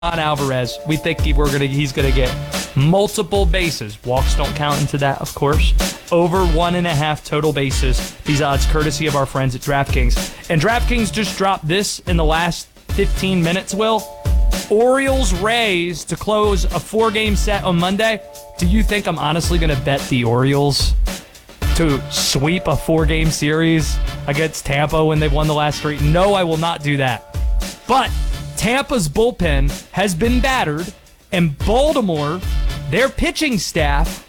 Alvarez, we think he's gonna get multiple bases. Walks don't count into that, of course. Over 1.5 total bases. These odds courtesy of our friends at DraftKings. And DraftKings just dropped this in the last 15 minutes, Will. Orioles-Rays to close a 4-game set on Monday. Do you think I'm honestly going to bet the Orioles to sweep a 4-game series against Tampa when they've won the last 3? No, I will not do that. But Tampa's bullpen has been battered, and Baltimore, their pitching staff,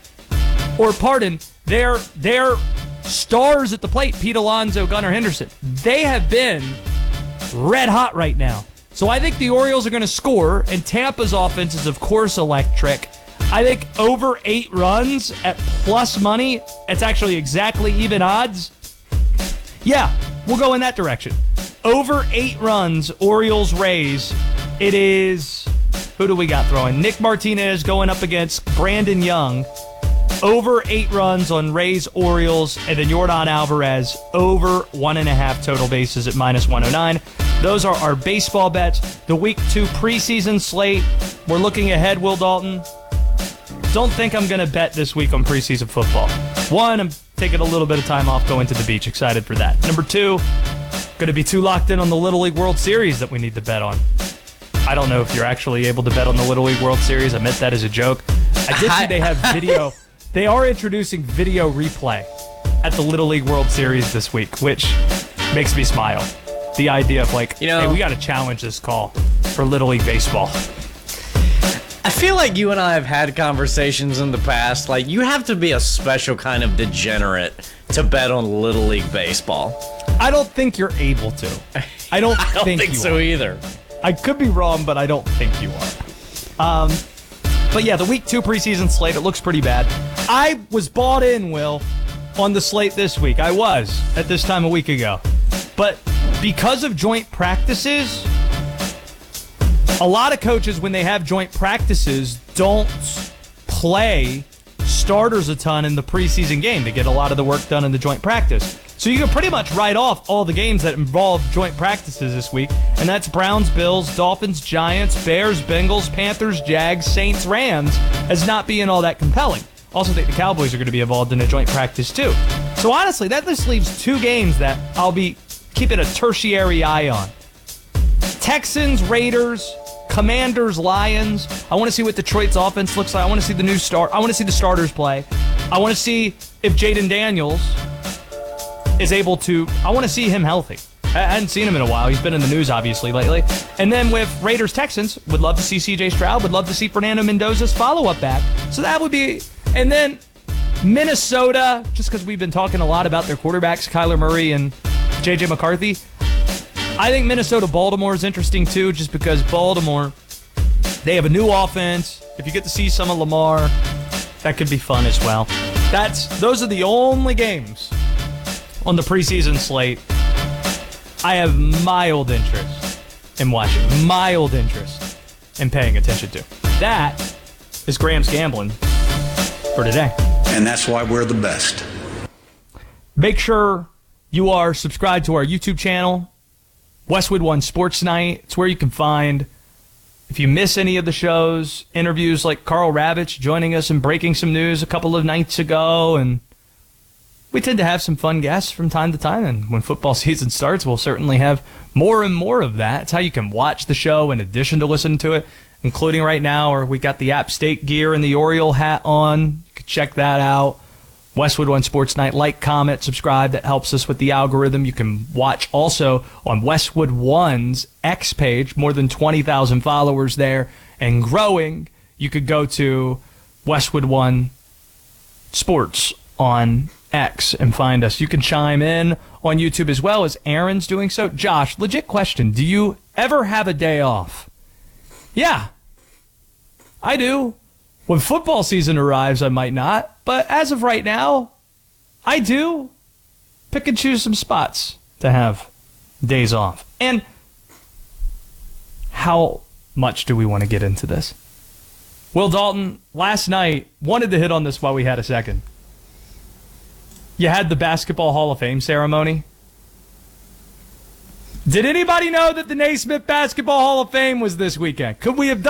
their stars at the plate, Pete Alonso, Gunnar Henderson, they have been red hot right now. So I think the Orioles are going to score, and Tampa's offense is, of course, electric. I think over 8 runs at plus money, it's actually exactly even odds. Yeah, we'll go in that direction. Over 8 runs, Orioles-Rays. It is, who do we got throwing? Nick Martinez going up against Brandon Young. Over 8 runs on Rays-Orioles, and then Yordan Alvarez over 1.5 total bases at minus 109. Those are our baseball bets. The Week 2 preseason slate. We're looking ahead, Will Dalton. Don't think I'm going to bet this week on preseason football. 1, I'm taking a little bit of time off, going to the beach. Excited for that. Number 2, going to be too locked in on the Little League World Series that we need to bet on. I don't know if you're actually able to bet on the Little League World Series. I meant that as a joke. I did see they have video. They are introducing video replay at the Little League World Series this week, which makes me smile. The idea of hey, we got to challenge this call for Little League Baseball. I feel like you and I have had conversations in the past. Like, you have to be a special kind of degenerate to bet on Little League Baseball. I don't think you're able to. I don't think so either. I could be wrong, but I don't think you are. But yeah, the Week 2 preseason slate, it looks pretty bad. I was bought in, Will, on the slate this week. I was at this time a week ago. But because of joint practices, a lot of coaches, when they have joint practices, don't play starters a ton in the preseason game to get a lot of the work done in the joint practice. So you can pretty much write off all the games that involve joint practices this week, and that's Browns, Bills, Dolphins, Giants, Bears, Bengals, Panthers, Jags, Saints, Rams, as not being all that compelling. Also think the Cowboys are going to be involved in a joint practice too. So honestly, that just leaves 2 games that I'll be keeping a tertiary eye on. Texans, Raiders, Commanders, Lions. I want to see what Detroit's offense looks like. I want to see the new start. I want to see the starters play. I want to see if Jaden Daniels is able to. I want to see him healthy. I hadn't seen him in a while. He's been in the news, obviously, lately. And then with Raiders-Texans, would love to see C.J. Stroud. Would love to see Fernando Mendoza's follow-up back. So that would be. And then Minnesota, just because we've been talking a lot about their quarterbacks, Kyler Murray and J.J. McCarthy. I think Minnesota-Baltimore is interesting, too, just because Baltimore, they have a new offense. If you get to see some of Lamar, that could be fun as well. Those are the only games on the preseason slate I have mild interest in watching, mild interest in paying attention to. That is Graham's Gambling for today. And that's why we're the best. Make sure you are subscribed to our YouTube channel, Westwood One Sports Night. It's where you can find, if you miss any of the shows, interviews like Carl Ravitch joining us and breaking some news a couple of nights ago. And we tend to have some fun guests from time to time. And when football season starts, we'll certainly have more and more of that. It's how you can watch the show in addition to listen to it, including right now, where we got the App State gear and the Oriole hat on. You can check that out. Westwood One Sports Night. Like, comment, subscribe. That helps us with the algorithm. You can watch also on Westwood One's X page. More than 20,000 followers there and growing. You could go to Westwood One Sports on X and find us. You can chime in on YouTube as well as Aaron's doing so. Josh, legit question. Do you ever have a day off? Yeah, I do. When football season arrives, I might not. But as of right now, I do pick and choose some spots to have days off. And how much do we want to get into this? Will Dalton, last night, wanted to hit on this while we had a second. You had the Basketball Hall of Fame ceremony. Did anybody know that the Naismith Basketball Hall of Fame was this weekend? Could we have done